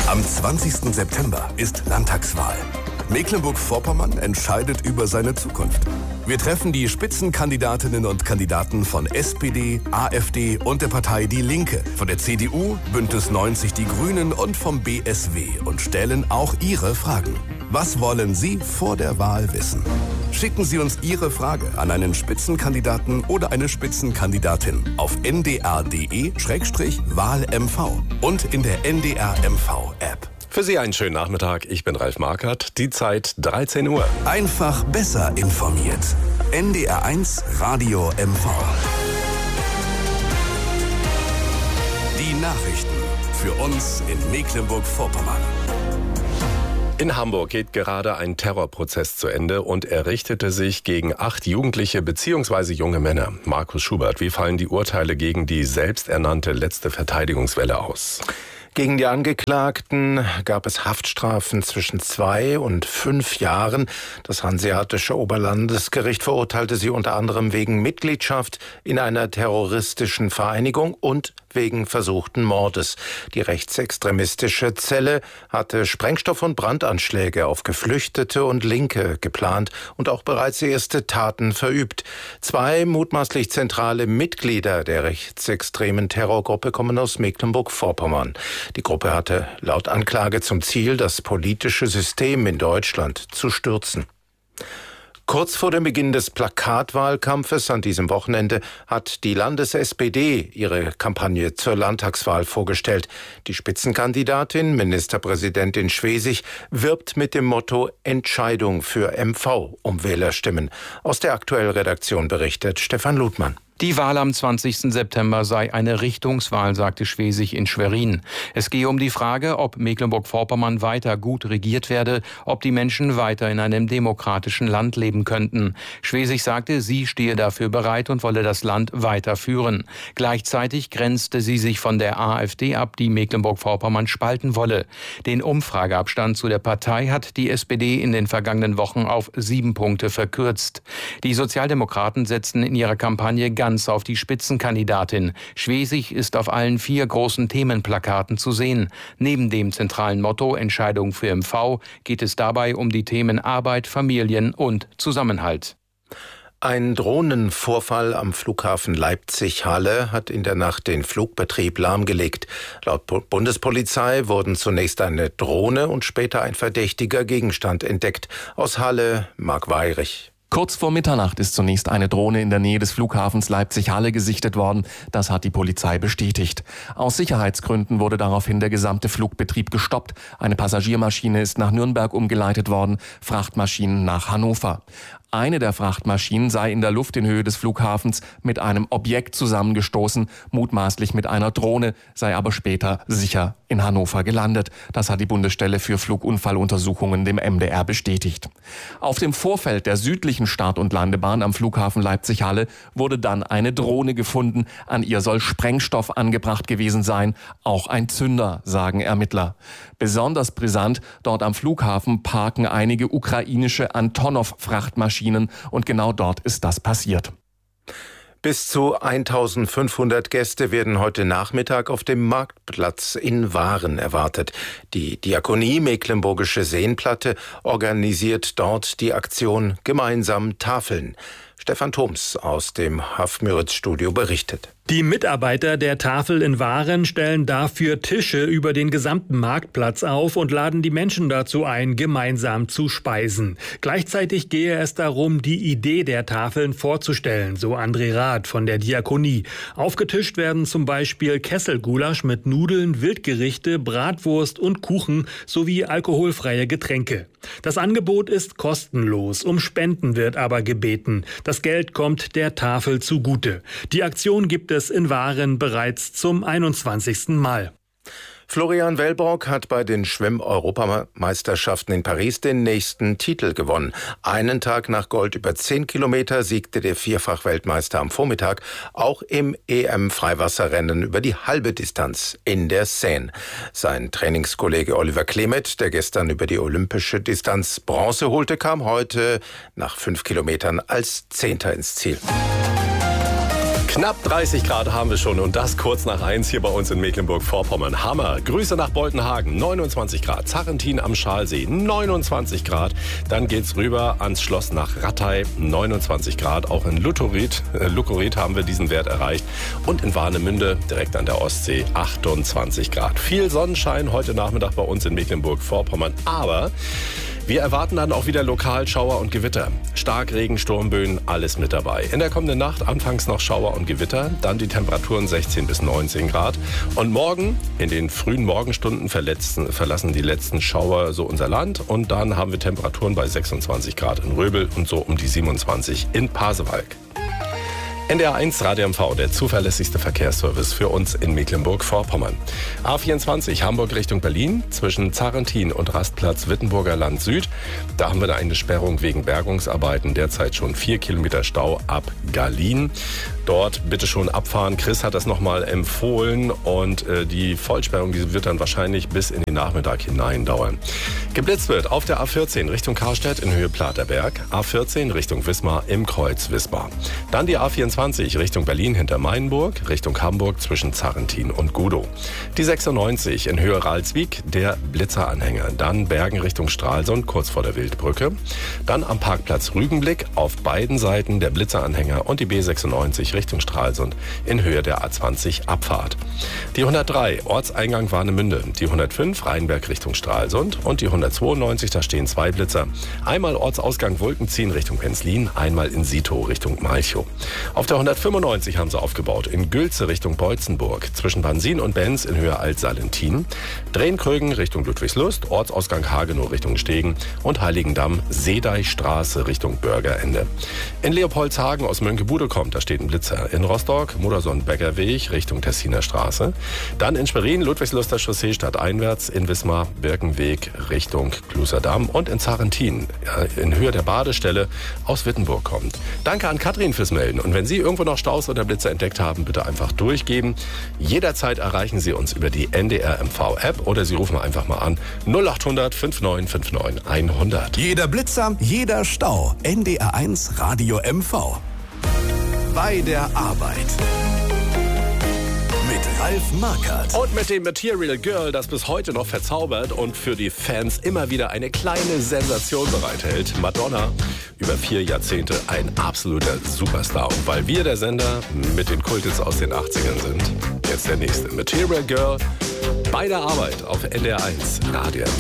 Am 20. September ist Landtagswahl. Mecklenburg-Vorpommern entscheidet über seine Zukunft. Wir treffen die Spitzenkandidatinnen und Kandidaten von SPD, AfD und der Partei Die Linke, von der CDU, Bündnis 90 Die Grünen und vom BSW und stellen auch Ihre Fragen. Was wollen Sie vor der Wahl wissen? Schicken Sie uns Ihre Frage an einen Spitzenkandidaten oder eine Spitzenkandidatin auf ndr.de/wahlmv und in der NDR-MV-App. Für Sie einen schönen Nachmittag. Ich bin Ralf Markert. Die Zeit 13 Uhr. Einfach besser informiert. NDR1 Radio MV. Die Nachrichten für uns in Mecklenburg-Vorpommern. In Hamburg geht gerade ein Terrorprozess zu Ende und er richtete sich gegen 8 Jugendliche bzw. junge Männer. Markus Schubert, wie fallen die Urteile gegen die selbsternannte letzte Verteidigungswelle aus? Gegen die Angeklagten gab es Haftstrafen zwischen 2 und 5 Jahren. Das Hanseatische Oberlandesgericht verurteilte sie unter anderem wegen Mitgliedschaft in einer terroristischen Vereinigung und wegen versuchten Mordes. Die rechtsextremistische Zelle hatte Sprengstoff- und Brandanschläge auf Geflüchtete und Linke geplant und auch bereits erste Taten verübt. 2 mutmaßlich zentrale Mitglieder der rechtsextremen Terrorgruppe kommen aus Mecklenburg-Vorpommern. Die Gruppe hatte laut Anklage zum Ziel, das politische System in Deutschland zu stürzen. Kurz vor dem Beginn des Plakatwahlkampfes an diesem Wochenende hat die Landes-SPD ihre Kampagne zur Landtagswahl vorgestellt. Die Spitzenkandidatin, Ministerpräsidentin Schwesig, wirbt mit dem Motto Entscheidung für MV um Wählerstimmen. Aus der Aktuell-Redaktion berichtet Stefan Ludmann. Die Wahl am 20. September sei eine Richtungswahl, sagte Schwesig in Schwerin. Es gehe um die Frage, ob Mecklenburg-Vorpommern weiter gut regiert werde, ob die Menschen weiter in einem demokratischen Land leben könnten. Schwesig sagte, sie stehe dafür bereit und wolle das Land weiter führen. Gleichzeitig grenzte sie sich von der AfD ab, die Mecklenburg-Vorpommern spalten wolle. Den Umfrageabstand zu der Partei hat die SPD in den vergangenen Wochen auf 7 Punkte verkürzt. Die Sozialdemokraten setzten in ihrer Kampagne ganz auf die Spitzenkandidatin. Schwesig ist auf allen 4 großen Themenplakaten zu sehen. Neben dem zentralen Motto Entscheidung für MV geht es dabei um die Themen Arbeit, Familien und Zusammenhalt. Ein Drohnenvorfall am Flughafen Leipzig-Halle hat in der Nacht den Flugbetrieb lahmgelegt. Laut Bundespolizei wurden zunächst eine Drohne und später ein verdächtiger Gegenstand entdeckt. Aus Halle, Marc Weyrich. Kurz vor Mitternacht ist zunächst eine Drohne in der Nähe des Flughafens Leipzig-Halle gesichtet worden. Das hat die Polizei bestätigt. Aus Sicherheitsgründen wurde daraufhin der gesamte Flugbetrieb gestoppt. Eine Passagiermaschine ist nach Nürnberg umgeleitet worden, Frachtmaschinen nach Hannover. Eine der Frachtmaschinen sei in der Luft in Höhe des Flughafens mit einem Objekt zusammengestoßen, mutmaßlich mit einer Drohne, sei aber später sicher in Hannover gelandet. Das hat die Bundesstelle für Flugunfalluntersuchungen dem MDR bestätigt. Auf dem Vorfeld der südlichen Start- und Landebahn am Flughafen Leipzig-Halle wurde dann eine Drohne gefunden. An ihr soll Sprengstoff angebracht gewesen sein, auch ein Zünder, sagen Ermittler. Besonders brisant, dort am Flughafen parken einige ukrainische Antonov-Frachtmaschinen und genau dort ist das passiert. Bis zu 1500 Gäste werden heute Nachmittag auf dem Marktplatz in Waren erwartet. Die Diakonie Mecklenburgische Seenplatte organisiert dort die Aktion Gemeinsam Tafeln. Stefan Thoms aus dem Haff-Müritz-Studio berichtet. Die Mitarbeiter der Tafel in Waren stellen dafür Tische über den gesamten Marktplatz auf und laden die Menschen dazu ein, gemeinsam zu speisen. Gleichzeitig gehe es darum, die Idee der Tafeln vorzustellen, so André Rath von der Diakonie. Aufgetischt werden zum Beispiel Kesselgulasch mit Nudeln, Wildgerichte, Bratwurst und Kuchen sowie alkoholfreie Getränke. Das Angebot ist kostenlos, um Spenden wird aber gebeten. Das Geld kommt der Tafel zugute. Die Aktion gibt es in Waren bereits zum 21. Mal. Florian Wellbrock hat bei den Schwimm-Europameisterschaften in Paris den nächsten Titel gewonnen. Einen Tag nach Gold über 10 Kilometer siegte der Vierfach-Weltmeister am Vormittag auch im EM-Freiwasserrennen über die halbe Distanz in der Seine. Sein Trainingskollege Oliver Klemet, der gestern über die olympische Distanz Bronze holte, kam heute nach 5 Kilometern als Zehnter ins Ziel. Knapp 30 Grad haben wir schon und das kurz nach 1 hier bei uns in Mecklenburg-Vorpommern. Hammer. Grüße nach Boltenhagen, 29 Grad. Zarrentin am Schalsee, 29 Grad. Dann geht's rüber ans Schloss nach Rattay, 29 Grad. Auch in Lukorit haben wir diesen Wert erreicht. Und in Warnemünde, direkt an der Ostsee, 28 Grad. Viel Sonnenschein heute Nachmittag bei uns in Mecklenburg-Vorpommern. Aber wir erwarten dann auch wieder Lokalschauer und Gewitter. Starkregen, Sturmböen, alles mit dabei. In der kommenden Nacht anfangs noch Schauer und Gewitter, dann die Temperaturen 16 bis 19 Grad. Und morgen, in den frühen Morgenstunden, verlassen die letzten Schauer so unser Land. Und dann haben wir Temperaturen bei 26 Grad in Röbel und so um die 27 in Pasewalk. NDR 1 Radio MV, der zuverlässigste Verkehrsservice für uns in Mecklenburg-Vorpommern. A24 Hamburg Richtung Berlin zwischen Zarrentin und Rastplatz Wittenburger Land Süd. Da haben wir eine Sperrung wegen Bergungsarbeiten. Derzeit schon 4 Kilometer Stau ab Garlin. Dort bitte schon abfahren. Chris hat das nochmal empfohlen und die Vollsperrung die wird dann wahrscheinlich bis in den Nachmittag hinein dauern. Geblitzt wird auf der A14 Richtung Karstedt in Höhe Platerberg. A14 Richtung Wismar im Kreuz Wismar. Dann die A24 Richtung Berlin hinter Mainburg, Richtung Hamburg zwischen Zarrentin und Gudow. Die 96 in Höhe Ralswiek, der Blitzeranhänger. Dann Bergen Richtung Stralsund, kurz vor der Wildbrücke. Dann am Parkplatz Rügenblick auf beiden Seiten der Blitzeranhänger und die B96 Richtung Stralsund in Höhe der A20 Abfahrt. Die 103 Ortseingang Warnemünde, die 105 Rheinberg Richtung Stralsund und die 192, da stehen 2 Blitzer. Einmal Ortsausgang Wolkenziehen Richtung Penzlin, einmal in Sito Richtung Malchow. Auf der 195 haben sie aufgebaut, in Gülze Richtung Beutzenburg, zwischen Bansin und Benz in Höhe Alt-Salentin, Drehnkrögen Richtung Ludwigslust, Ortsausgang Hagenow Richtung Stegen und Heiligendamm, Seedeichstraße Richtung Bürgerende. In Leopoldshagen aus Mönckebude kommt, da steht ein Blitzer. In Rostock, Modersohn-Beckerweg Richtung Tessiner Straße. Dann in Schwerin, Ludwigsluster Chaussee stadteinwärts, in Wismar, Birkenweg Richtung Kluserdamm und in Zarrentin, in Höhe der Badestelle aus Wittenburg kommt. Danke an Katrin fürs Melden. Und wenn Sie irgendwo noch Staus oder Blitzer entdeckt haben, bitte einfach durchgeben. Jederzeit erreichen Sie uns über die NDR MV-App oder Sie rufen einfach mal an 0800 5959 100. Jeder Blitzer, jeder Stau. NDR 1 Radio MV. Bei der Arbeit. Mit Ralf Markert. Und mit dem Material Girl, das bis heute noch verzaubert und für die Fans immer wieder eine kleine Sensation bereithält. Madonna, über 4 Jahrzehnte ein absoluter Superstar. Und weil wir der Sender mit den Kulthits aus den 80ern sind, jetzt der nächste. Material Girl bei der Arbeit auf NDR 1 Radio MV.